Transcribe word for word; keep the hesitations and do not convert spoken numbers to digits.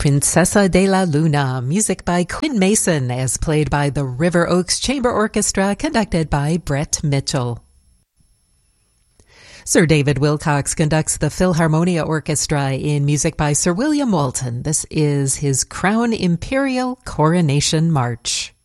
Princesa de la Luna, music by Quinn Mason, as played by the River Oaks Chamber Orchestra, conducted by Brett Mitchell. Sir David Wilcox conducts the Philharmonia Orchestra in music by Sir William Walton. This is his Crown Imperial Coronation March.